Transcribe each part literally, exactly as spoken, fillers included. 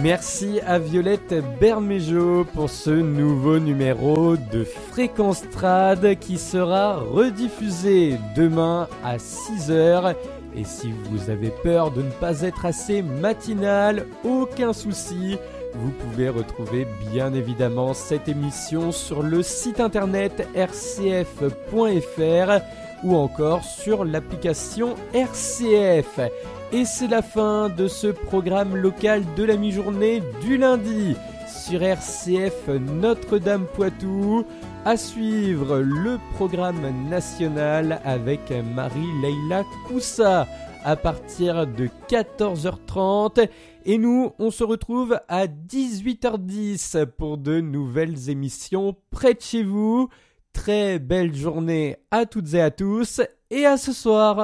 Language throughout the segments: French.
Merci à Violette Bermejo pour ce nouveau numéro de Fréquence Trad qui sera rediffusé demain à six heures. Et si vous avez peur de ne pas être assez matinal, aucun souci. Vous pouvez retrouver bien évidemment cette émission sur le site internet r c f point f r ou encore sur l'application R C F. Et c'est la fin de ce programme local de la mi-journée du lundi sur R C F Notre-Dame Poitou. À suivre le programme national avec Marie-Leila Coussa à partir de quatorze heures trente. Et nous, on se retrouve à dix-huit heures dix pour de nouvelles émissions près de chez vous. Très belle journée à toutes et à tous et à ce soir.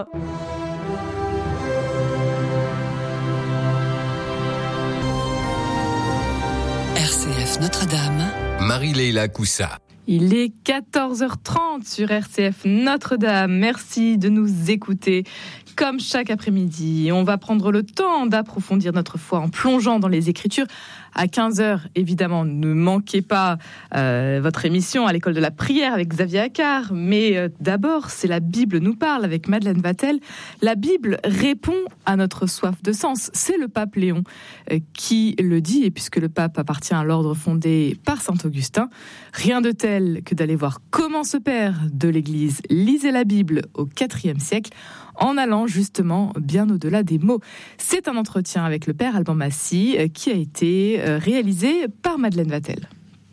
R C F Notre-Dame. Marie-Leila Coussa. Il est quatorze heures trente sur R C F Notre-Dame. Merci de nous écouter comme chaque après-midi. On va prendre le temps d'approfondir notre foi en plongeant dans les Écritures. À quinze heures, évidemment, ne manquez pas euh, votre émission à l'école de la prière avec Xavier Accard. Mais euh, d'abord, c'est la Bible nous parle avec Madeleine Vatel. La Bible répond à notre soif de sens. C'est le pape Léon euh, qui le dit. Et puisque le pape appartient à l'ordre fondé par saint Augustin, rien de tel que d'aller voir comment ce père de l'Église lisait la Bible au quatrième siècle en allant justement bien au-delà des mots. C'est un entretien avec le père Alban Massy euh, qui a été euh, réalisé par Madeleine Vatel.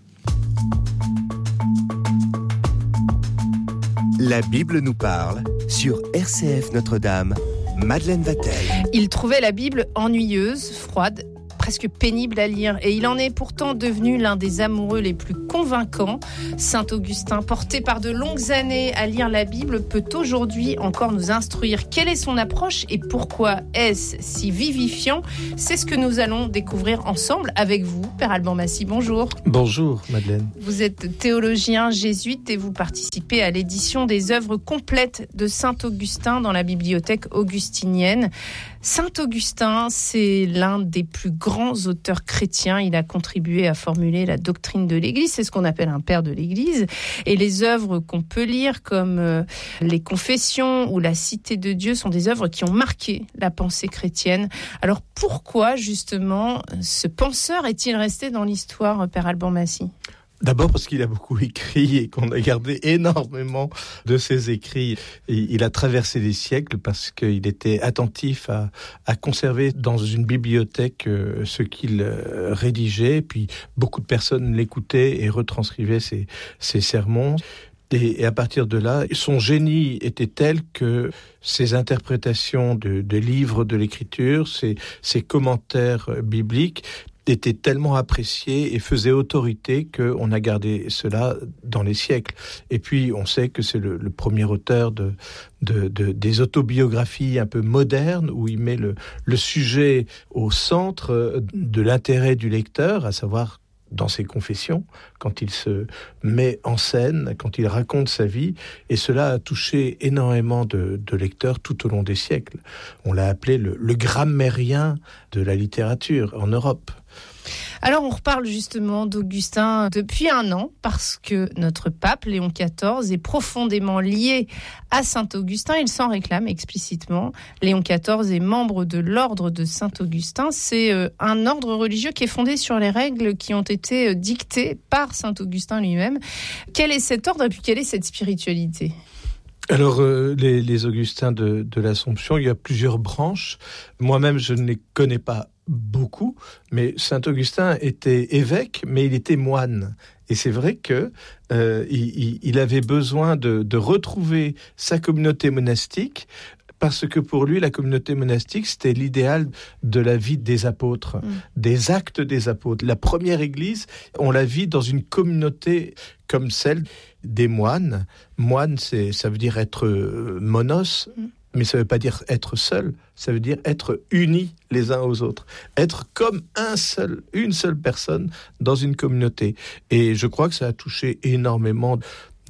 La Bible nous parle sur R C F Notre-Dame. Madeleine Vatel. Il trouvait la Bible ennuyeuse, froide, presque pénible à lire. Et il en est pourtant devenu l'un des amoureux les plus convaincants. Saint Augustin, porté par de longues années à lire la Bible, peut aujourd'hui encore nous instruire. Quelle est son approche et pourquoi est-ce si vivifiant ? C'est ce que nous allons découvrir ensemble avec vous, Père Alban Massy. Bonjour. Bonjour, Madeleine. Vous êtes théologien jésuite et vous participez à l'édition des œuvres complètes de Saint Augustin dans la bibliothèque augustinienne. Saint Augustin, c'est l'un des plus grands auteurs chrétiens. Il a contribué à formuler la doctrine de l'Église. C'est ce qu'on appelle un père de l'Église. Et les œuvres qu'on peut lire, comme euh, les Confessions ou la Cité de Dieu, sont des œuvres qui ont marqué la pensée chrétienne. Alors pourquoi, justement, ce penseur est-il resté dans l'histoire, Père Alban Massy ? D'abord parce qu'il a beaucoup écrit et qu'on a gardé énormément de ses écrits. Et il a traversé les siècles parce qu'il était attentif à, à conserver dans une bibliothèque euh, ce qu'il euh, rédigeait. Puis beaucoup de personnes l'écoutaient et retranscrivaient ses, ses sermons. Et, et à partir de là, son génie était tel que ses interprétations de, de livres de l'Écriture, ses, ses commentaires bibliques, était tellement apprécié et faisait autorité qu'on a gardé cela dans les siècles. Et puis, on sait que c'est le, le premier auteur de, de, de, des autobiographies un peu modernes, où il met le, le sujet au centre de l'intérêt du lecteur, à savoir dans ses confessions, quand il se met en scène, quand il raconte sa vie, et cela a touché énormément de, de lecteurs tout au long des siècles. On l'a appelé le, le grammairien de la littérature en Europe. Alors on reparle justement d'Augustin depuis un an parce que notre pape Léon quatorze est profondément lié à Saint Augustin. Il s'en réclame explicitement. Léon quatorze est membre de l'ordre de Saint Augustin. C'est un ordre religieux qui est fondé sur les règles qui ont été dictées par Saint Augustin lui-même. Quel est cet ordre et puis quelle est cette spiritualité ? Alors, euh, les, les Augustins de, de l'Assomption, il y a plusieurs branches. Moi-même, je ne les connais pas beaucoup, mais Saint Augustin était évêque, mais il était moine. Et c'est vrai que euh, il, il avait besoin de, de retrouver sa communauté monastique, parce que pour lui, la communauté monastique, c'était l'idéal de la vie des apôtres, mmh. des actes des apôtres. La première église, on la vit dans une communauté comme celle des moines. Moine, c'est, ça veut dire être monos, mmh. mais ça ne veut pas dire être seul, ça veut dire être unis les uns aux autres. Être comme un seul, une seule personne dans une communauté. Et je crois que ça a touché énormément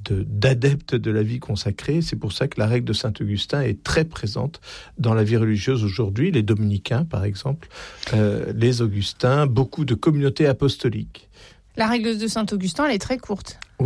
de, d'adeptes de la vie consacrée. C'est pour ça que la règle de saint Augustin est très présente dans la vie religieuse aujourd'hui. Les dominicains, par exemple, euh, les augustins, beaucoup de communautés apostoliques. La règle de saint Augustin, elle est très courte.